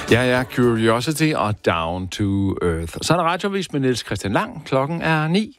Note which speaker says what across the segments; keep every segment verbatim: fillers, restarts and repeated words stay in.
Speaker 1: Ja, ja, Curiosity og Down to Earth. Så er der radiovis med Niels Christian Lang. Klokken er ni.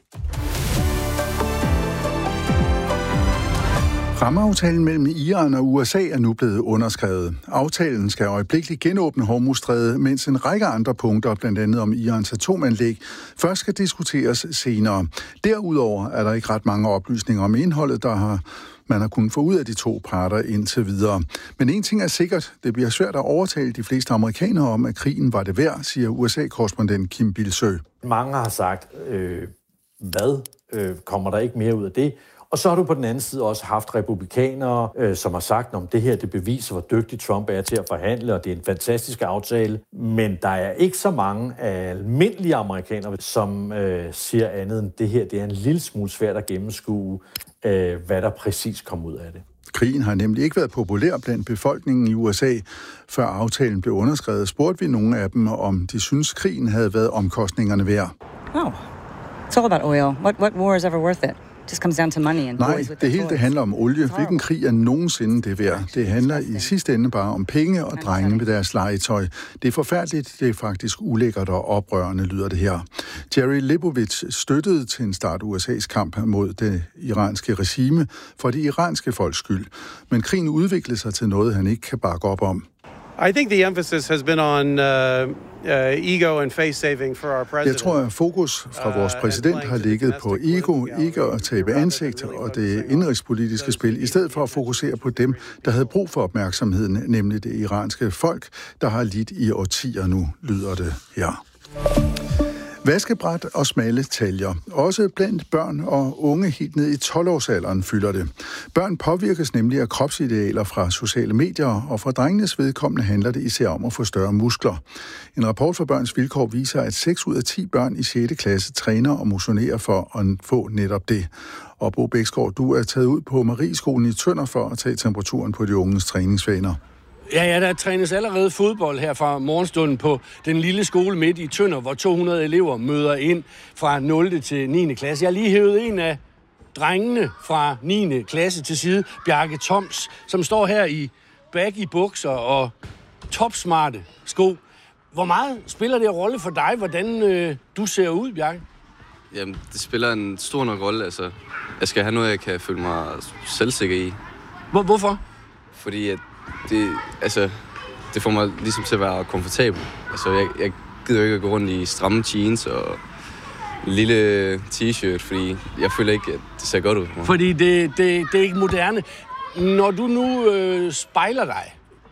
Speaker 2: Rammeaftalen mellem Iran og U S A er nu blevet underskrevet. Aftalen skal øjeblikkeligt genåbne Hormuzstrædet, mens en række andre punkter, blandt andet om Irans atomanlæg, først skal diskuteres senere. Derudover er der ikke ret mange oplysninger om indholdet, der har man har kunnet få ud af de to parter indtil videre. Men en ting er sikkert, det bliver svært at overtale de fleste amerikanere om, at krigen var det værd, siger U S A-korrespondent Kim Bilsøe.
Speaker 3: Mange har sagt, øh, hvad øh, kommer der ikke mere ud af det? Og så har du på den anden side også haft republikanere, øh, som har sagt, at det her det beviser, hvor dygtig Trump er til at forhandle, og det er en fantastisk aftale. Men der er ikke så mange almindelige amerikanere, som øh, siger andet end det her. Det er en lille smule svært at gennemskue, øh, hvad der præcis kom ud af det.
Speaker 2: Krigen har nemlig ikke været populær blandt befolkningen i U S A. Før aftalen blev underskrevet, spurgte vi nogle af dem, om de synes, krigen havde været omkostningerne værd.
Speaker 4: Oh, it's all about oil. What, what war is ever worth it? Just comes down to money and
Speaker 2: Nej, det hele det handler om olie. Hvilken krig er nogensinde det værd? Det handler i sidste ende bare om penge og drenge med deres legetøj. Det er forfærdeligt, det er faktisk ulækkert og oprørende, lyder det her. Jerry Leibowitz støttede til en start U S A's kamp mod det iranske regime for det iranske folks skyld. Men krigen udviklede sig til noget, han ikke kan bakke op om.
Speaker 5: I think the emphasis has been on uh, uh, ego and face saving for our president.
Speaker 2: Jeg tror, at fokus fra vores præsident har ligget på ego, ikke at tabe ansigt og det indrigspolitiske spil, i stedet for at fokusere på dem, der havde brug for opmærksomheden, nemlig det iranske folk, der har lidt i årtier nu, lyder det her. Vaskebræt og smalle taljer. Også blandt børn og unge helt ned i tolv-årsalderen fylder det. Børn påvirkes nemlig af kropsidealer fra sociale medier, og for drengenes vedkommende handler det især om at få større muskler. En rapport fra Børns Vilkår viser, at seks ud af ti børn i sjette klasse træner og motionerer for at få netop det. Og Bo Bæksgaard, du er taget ud på Marieskolen i Tønder for at tage temperaturen på de unges træningsvaner.
Speaker 6: Ja, ja, der trænes allerede fodbold her fra morgenstunden på den lille skole midt i Tønder, hvor to hundrede elever møder ind fra nul til niende klasse. Jeg har lige hævet en af drengene fra niende klasse til side, Bjarke Toms, som står her i baggy bukser og topsmarte sko. Hvor meget spiller det en rolle for dig, hvordan øh, du ser ud, Bjarke?
Speaker 7: Jamen, det spiller en stor nok rolle. Altså, jeg skal have noget, jeg kan føle mig selvsikker i.
Speaker 6: Hvor, hvorfor?
Speaker 7: Fordi at det, altså, det får mig ligesom til at være komfortabel. Altså, jeg, jeg gider jo ikke at gå rundt i stramme jeans og en lille t-shirt, fordi jeg føler ikke, at det ser godt ud.
Speaker 6: Fordi det, det, det er ikke moderne. Når du nu øh, spejler dig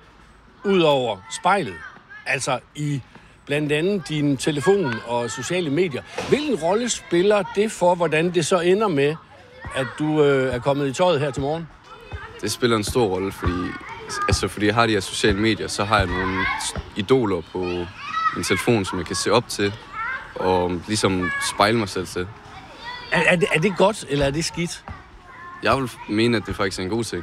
Speaker 6: ud over spejlet, altså i blandt andet din telefon og sociale medier, hvilken rolle spiller det for, hvordan det så ender med, at du øh, er kommet i tøjet her til morgen?
Speaker 7: Det spiller en stor rolle, fordi Altså, fordi jeg har de her sociale medier, så har jeg nogle idoler på min telefon, som jeg kan se op til, og ligesom spejle mig selv til.
Speaker 6: Er, er, det, er det godt, eller er det skidt?
Speaker 7: Jeg vil mene, at det faktisk er en god ting.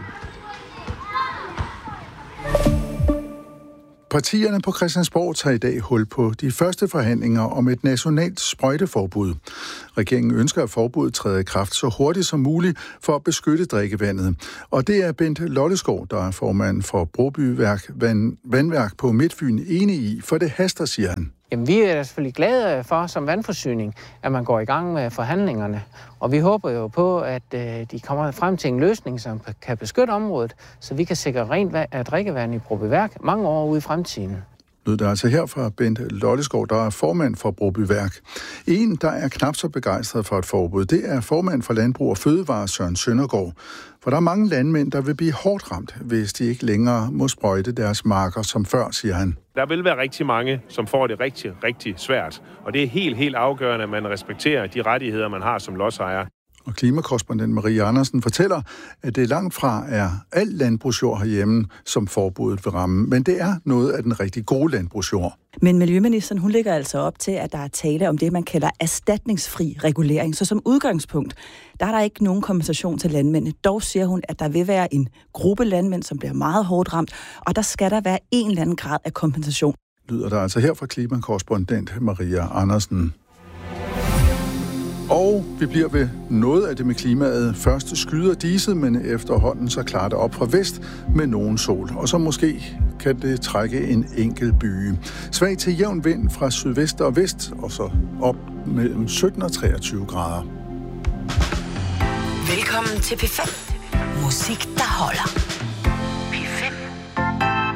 Speaker 2: Partierne på Christiansborg tager i dag hul på de første forhandlinger om et nationalt sprøjteforbud. Regeringen ønsker, at forbuddet træder i kraft så hurtigt som muligt for at beskytte drikkevandet. Og det er Bent Lolleskov, der er formand for Brobyværk Vand, Vandværk på Midtfyn, enig i, for det haster, siger han.
Speaker 8: Jamen, vi er selvfølgelig glade for som vandforsyning, at man går i gang med forhandlingerne. Og vi håber jo på, at øh, de kommer frem til en løsning, som kan beskytte området, så vi kan sikre rent drikkevand i Brobyværk mange år ude i fremtiden.
Speaker 2: Lød der altså her fra Bent Lolleskov, der er formand for Brobyværk. En, der er knap så begejstret for et forbud, det er formand for Landbrug og Fødevare, Søren Søndergaard. For der er mange landmænd, der vil blive hårdt ramt, hvis de ikke længere må sprøjte deres marker som før, siger han.
Speaker 9: Der vil være rigtig mange, som får det rigtig, rigtig svært. Og det er helt, helt afgørende, at man respekterer de rettigheder, man har som lodsejer.
Speaker 2: Og klimakorrespondent Marie Andersen fortæller, at det langt fra er al landbrugsjord herhjemme, som forbuddet vil ramme. Men det er noget af den rigtig gode landbrugsjord.
Speaker 10: Men miljøministeren, hun lægger altså op til, at der er tale om det, man kalder erstatningsfri regulering. Så som udgangspunkt, der er der ikke nogen kompensation til landmændene. Dog siger hun, at der vil være en gruppe landmænd, som bliver meget hårdt ramt, og der skal der være en eller anden grad af kompensation.
Speaker 2: Lyder der altså her fra klimakorrespondent Maria Andersen. Og Og vi bliver ved noget af det med klimaet. Først skyder diset, men efterhånden så klarer det op fra vest med nogen sol. Og så måske kan det trække en enkelt byge. Svag til jævn vind fra sydvest og vest, og så op mellem sytten og treogtyve grader.
Speaker 11: Velkommen til P fem. Musik, der holder.